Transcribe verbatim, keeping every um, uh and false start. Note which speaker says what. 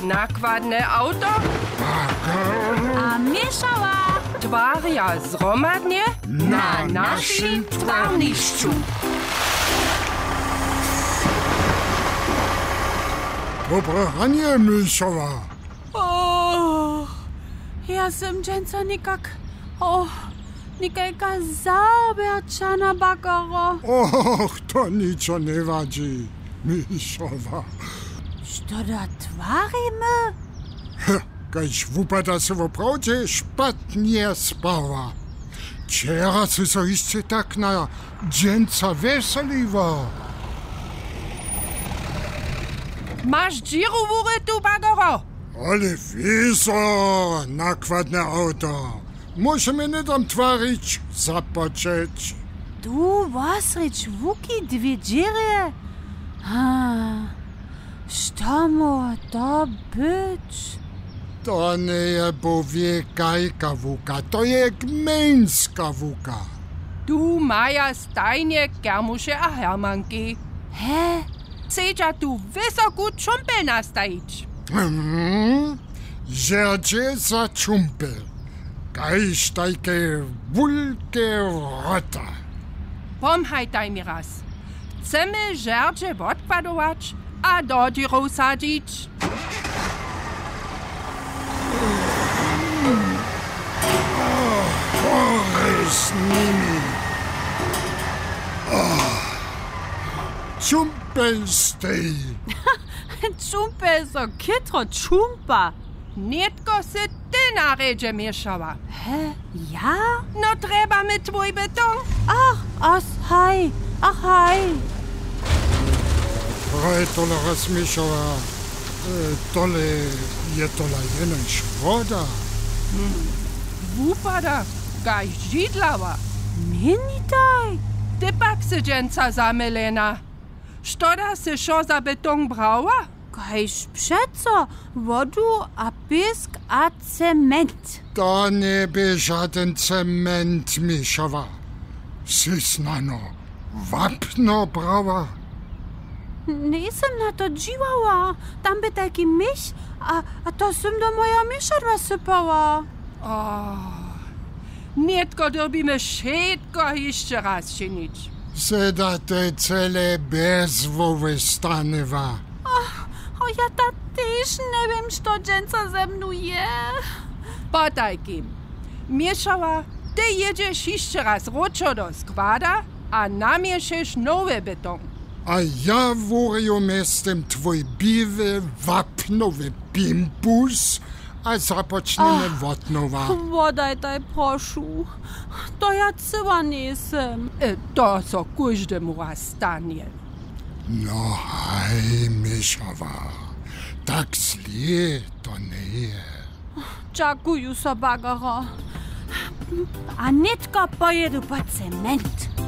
Speaker 1: Nakładne auto
Speaker 2: a mieszała
Speaker 1: twarja zromadnie na naszym twarniszczu.
Speaker 3: Dobre ranie, Mieszawa.
Speaker 2: O, ja sam dżęca nikak, o, nikajka zaoberczana bakaro.
Speaker 3: Och, to niczo nie wadzi, Mieszawa.
Speaker 2: Što da twarimy?
Speaker 3: Kajś wupada se woprawdzie szpatnie spała. Ciera se so jeszcze tak na dżęca weseliwa.
Speaker 1: Masz dziurówury tu, bagaro?
Speaker 3: Ale wieso, nakładne auto. Musimy nie tam twarić, zapoczeć.
Speaker 2: Du wasrič vuki dwie dziry? Ha, što mo to być?
Speaker 3: To nie je bowie kajka wuka, to je gmeńska wuka.
Speaker 1: Du maja stajnie Germuše a Hermanki.
Speaker 2: Hä?
Speaker 1: Chcedža tu wysoku čumpel nastajić.
Speaker 3: Mhm. Žerđe za čumpel. Kajž tajke vulke rota.
Speaker 1: Pomhajtaj mi raz. Chcemy żerdzie odkładować, a do dziru sadzić.
Speaker 3: Pore z nimi. Oh. Čumpel stej.
Speaker 2: Čumpe so kitro čumpa.
Speaker 1: Netko se ty naredže mieszała.
Speaker 2: Hä? Ja?
Speaker 1: No treba mi tvoj beton.
Speaker 2: Ach, as hej, ach hej.
Speaker 3: Praj tole razmišljava. E, tole je tole jeden švoda.
Speaker 1: Wupada, gaj židlava.
Speaker 2: Mini taj.
Speaker 1: Ty pak se dżęca zamelena. Štoda se šo za beton brała?
Speaker 2: Kajž přeco, vodu a pisk a cement.
Speaker 3: To nie by żaden cement, Mieszawa. Si snano wapno brała.
Speaker 2: Nisem na to dživała. Tam by taki myš a, a to sem do moja mišadva sypała.
Speaker 1: Oh, netko dobimy všetko jeszcze raz czynić.
Speaker 3: Se te cele bezwowe stanewa.
Speaker 2: O, ja ta też nie wiem, što dżęca ze mną je.
Speaker 1: Potaj kim. Mieszała, ty jedziesz jeszcze raz roczo do składa, a namieszysz nowy beton.
Speaker 3: A ja wuriu miestem twój biwy wapnowy pimpus, a zapoczniemy od nowa.
Speaker 2: Wodaj taj proszu. To ja cyła nisem.
Speaker 1: E, to so każdemu raz stanie.
Speaker 3: No haj, Mieszawa, tak zlé to nie je.
Speaker 2: Dziękuję, so bagaro. A nitko pojedu po cement.